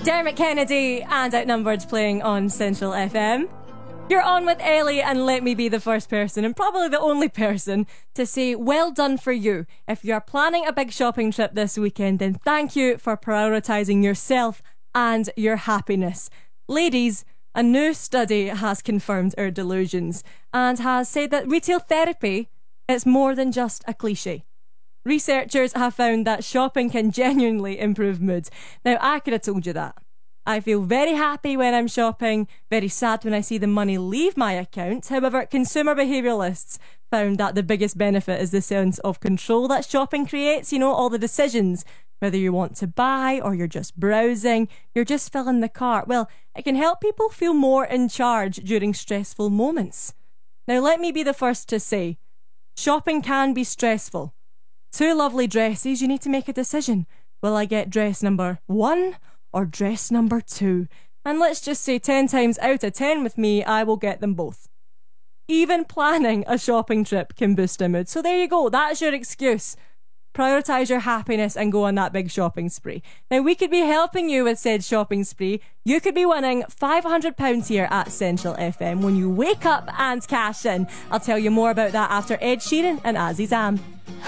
Dermot Kennedy and Outnumbered playing on Central FM. You're on with Ellie, and let me be the first person, and probably the only person, to say well done for you. If you're planning a big shopping trip this weekend, then thank you for prioritising yourself and your happiness. Ladies, a new study has confirmed our delusions and has said that retail therapy is more than just a cliche. Researchers have found that shopping can genuinely improve mood. Now, I could have told you that. I feel very happy when I'm shopping, very sad when I see the money leave my account. However, consumer behaviouralists found that the biggest benefit is the sense of control that shopping creates. You know, all the decisions, whether you want to buy or you're just browsing, you're just filling the cart. Well, it can help people feel more in charge during stressful moments. Now, let me be the first to say, shopping can be stressful. 2 lovely dresses, you need to make a decision. Will I get dress number 1 or dress number 2? And let's just say 10 times out of 10 with me, I will get them both. Even planning a shopping trip can boost a mood. So there you go, that's your excuse. Prioritise your happiness and go on that big shopping spree. Now, we could be helping you with said shopping spree. You could be winning £500 here at Central FM when you wake up and cash in. I'll tell you more about that after Ed Sheeran and Aziz Am.